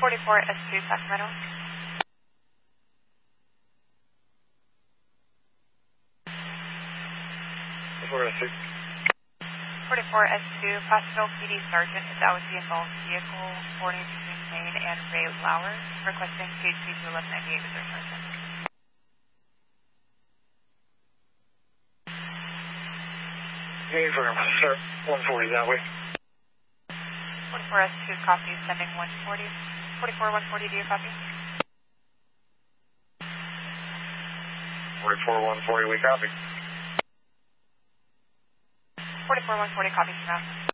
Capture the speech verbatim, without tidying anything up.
forty-four S two Sacramento. forty-four S two. forty-four S two, Placerville P D Sergeant is out with the involved vehicle boarding between Maine and Ray Lauer, requesting P H C to eleven ninety-eight with their sergeant. Hey, firm, sir. one forty that way. forty-four S two copy, sending one forty. forty-four one forty, do you copy? forty-four one forty, we copy. forty-four one forty, copy from out.